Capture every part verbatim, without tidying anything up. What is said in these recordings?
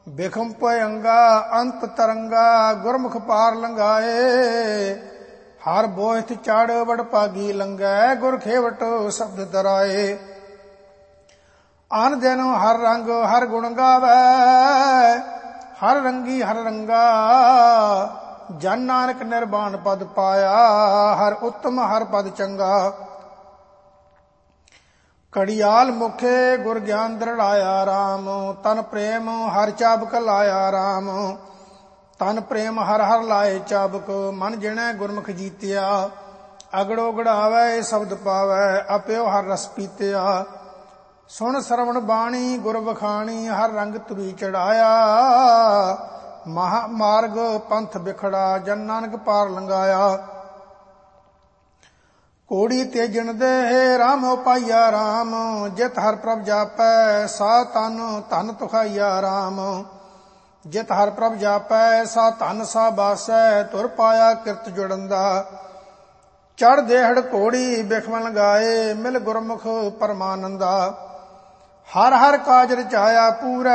ਬਿਖਮ ਭਯੰਗਾ ਅੰਤ ਤਰੰਗਾ ਗੁਰਮੁਖ ਪਾਰ ਲੰਘਾਏ। ਹਰ ਬੋਹਿਥ ਚੜ ਵਡ ਭਾਗੀ ਲੰਘੈ ਗੁਰ ਖੇਵਟ ਸ਼ਬਦ ਦਰਾਏ। ਆਨ ਦਿਨ ਹਰ ਰੰਗ ਹਰ ਗੁਣ ਗਾਵੈ ਹਰ ਰੰਗੀ ਹਰ ਰੰਗਾ। ਜਨ ਨਾਨਕ ਨਿਰਵਾਣ ਪਦ ਪਾਇਆ ਹਰ ਉਤਮ ਹਰ ਪਦ ਚੰਗਾ। ਕੜੀਆਲ ਮੁਖੇ ਗੁਰ ਗਿਆਨ ਦ੍ਰਿੜਾਇਆ ਰਾਮ। ਤਨ ਪ੍ਰੇਮ ਹਰ ਚਾਬਕ ਲਾਇਆ ਰਾਮ। ਤਨ ਪ੍ਰੇਮ ਹਰ ਹਰ ਲਾਏ ਚਾਬਕ ਮਨ ਜਿਣੈ ਗੁਰਮੁਖ ਜੀਤਿਆ। ਅਗੜੋ ਗੜਾਵੈ ਸ਼ਬਦ ਪਾਵੈ ਅਪਿਓ ਹਰ ਰਸ ਪੀਤਿਆ। ਸੁਣ ਸਰਵਣ ਬਾਣੀ ਗੁਰ ਵਖਾਣੀ ਹਰ ਰੰਗ ਤੁਰੀ ਚੜਾਇਆ। ਮਹਾ ਮਾਰਗ ਪੰਥ ਬਿਖੜਾ ਜਨ ਨਾਨਕ ਪਾਰ ਲੰਘਾਇਆ। ਕੋੜੀ ਤੇਜਣ ਦੇ ਰਾਮੋ ਪਾਈਆ ਰਾਮ। ਜਿਤ ਹਰ ਪ੍ਰਭ ਜਾਪੈ ਸਾ ਤਨ ਧਨ ਤੁਖਾਈਆ ਰਾਮ। ਜਿਤ ਹਰ ਪ੍ਰਭ ਜਾਪੈ ਸਾ ਧਨ ਸਾ ਬਾਸੈ ਤੁਰ ਪਾਇਆ ਕਿਰਤ ਜੁੜੰਦਾ। ਚੜ ਦੇਹੜ ਘੋੜੀ ਬਿਖਮ ਲਗਾਏ ਮਿਲ ਗੁਰਮੁਖ ਪਰਮਾਨੰਦਾ। ਹਰ ਹਰ ਕਾਜ ਰਚਾਇਆ ਪੂਰੈ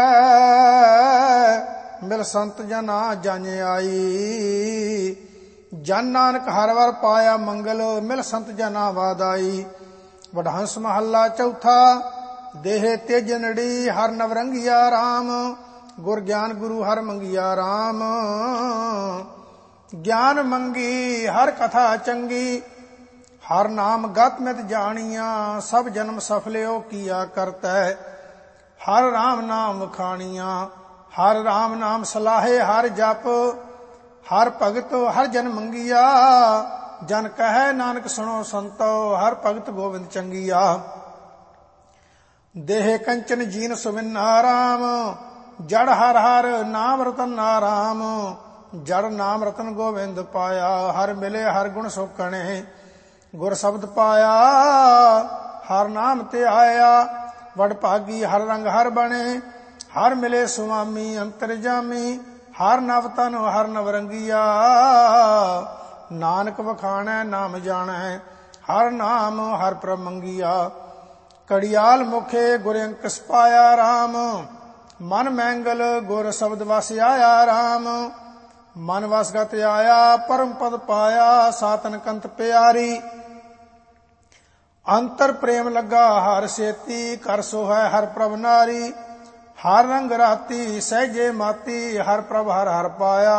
ਮਿਲ ਸੰਤ ਜਨਾ ਜਨ ਆਈ। ਜਨ ਨਾਨਕ ਹਰ ਵਰ ਪਾਇਆ ਮੰਗਲ ਮਿਲ ਸੰਤ ਜਨਾ ਵਾਦਾਈ। ਵਡਹੰਸ ਮਹੱਲਾ ਚੌਥਾ। ਦੇਹ ਤੇਜਨੜੀ ਹਰ ਨਵਰੰਗੀਆ ਰਾਮ। ਗੁਰ ਗਿਆਨ ਗੁਰੂ ਹਰ ਮੰਗੀਆ ਰਾਮ। ਗਿਆਨ ਮੰਗੀ ਹਰ ਕਥਾ ਚੰਗੀ ਹਰ ਨਾਮ ਗਤ ਮਿਤ ਜਾਣੀਆਂ। ਸਭ ਜਨਮ ਸਫਲਿਓ ਕੀਆ ਕਰਤੈ ਹਰ ਰਾਮ ਨਾਮ ਵਖਾਣੀਆਂ। ਹਰ ਰਾਮ ਨਾਮ ਸਲਾਹੇ ਹਰ ਜਪ ਹਰ ਭਗਤ ਹਰ ਜਨ ਮੰਗੀਆ। ਜਨ ਕਹੈ ਨਾਨਕ ਸੁਣੋ ਸੰਤੋ ਹਰ ਭਗਤ ਗੋਬਿੰਦ ਚੰਗੀਆ। ਦੇਹ ਕੰਚਨ ਜੀਨ ਸੁਵਿੰਨਾ ਰਾਮ। ਜੜ ਹਰ ਹਰ ਨਾਮ ਰਤਨ ਨਾਰਾਮ। ਜੜ ਨਾਮ ਰਤਨ ਗੋਬਿੰਦ ਪਾਇਆ ਹਰ ਮਿਲੇ ਹਰ ਗੁਣ ਸੋਕਣੇ। ਗੁਰ ਸ਼ਬਦ ਪਾਇਆ ਹਰ ਨਾਮ ਤੇ ਆਇਆ। ਵਡ ਭਾਗੀ ਹਰ ਰੰਗ ਹਰ ਬਣੇ ਹਰ ਮਿਲੇ ਸੁਆਮੀ ਅੰਤਰਜਾਮੀ। ਹਰ ਨਵ ਤਨ ਹਰ ਨਵਰੰਗੀਆ। ਨਾਨਕ ਵਖਾਣੈ ਨਾਮ ਜਾਣੈ ਹਰ ਨਾਮ ਹਰ ਪ੍ਰਭ ਮੰਗੀਆ। ਕੜੀਆਲ ਮੁਖੇ ਗੁਰ ਅੰਕਸ ਪਾਇਆ ਰਾਮ। ਮਨ ਮੈਂਗਲ ਗੁਰ ਸ਼ਬਦ ਵਸ ਆਇਆ ਰਾਮ। ਮਨ ਵਸਗਤ ਆਇਆ ਪਰਮ ਪਦ ਪਾਇਆ ਸਾਤਨ ਕੰਤ ਪਿਆਰੀ। ਅੰਤਰ ਪ੍ਰੇਮ ਲੱਗਾ ਹਰ ਸੇਤੀ ਕਰ ਸੋਹੈ ਹਰ ਪ੍ਰਭ ਨਾਰੀ। ਹਰ ਰੰਗ ਰਾਤੀ ਸਹਿਜੇ ਮਾਤੀ ਹਰ ਪ੍ਰਭ ਹਰ ਹਰ ਪਾਇਆ।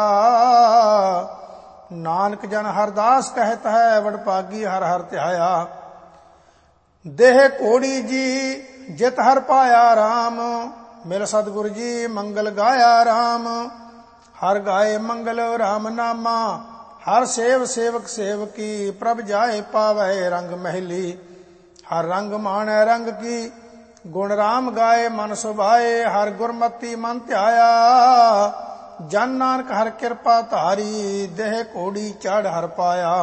ਨਾਨਕ ਜਨ ਹਰਦਾਸ ਕਹਿਤ ਹੈ ਵਡ ਭਾਗੀ ਹਰ ਹਰ ਧਿਆਇਆ। ਦੇਹ ਘੋੜੀ ਜੀ ਜਿਤ ਹਰ ਪਾਇਆ ਰਾਮ। ਮਿਲ ਸਤਿਗੁਰ ਜੀ ਮੰਗਲ ਗਾਇਆ ਰਾਮ। ਹਰ ਗਾਏ ਮੰਗਲ ਰਾਮ ਨਾਮਾ। ਹਰ ਸੇਵ ਸੇਵਕ ਸੇਵਕੀ ਪ੍ਰਭ ਜਾਏ ਪਾਵੈ ਰੰਗ ਮਹਿਲੀ। ਹਰ ਰੰਗ ਮਾਣੈ ਰੰਗ ਕੀ ਗੁਣ ਰਾਮ ਗਾਏ ਮਨ ਸੁਭਾਏ। ਹਰ ਗੁਰਮਤੀ ਮਨ ਧਿਆਇਆ ਜਨ ਨਾਨਕ ਹਰ ਕਿਰਪਾ ਧਾਰੀ। ਦੇਹ ਘੋੜੀ ਚੜ ਹਰ ਪਾਇਆ।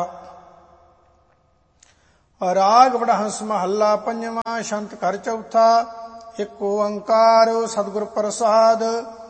ਰਾਗ ਵਡਹੰਸ ਮਹੱਲਾ ਪੰਜਵਾਂ। ਛੰਤ ਘਰ ਚੌਥਾ। ਏਕ ਓੰਕਾਰ ਸਤਿਗੁਰ ਪ੍ਰਸਾਦ।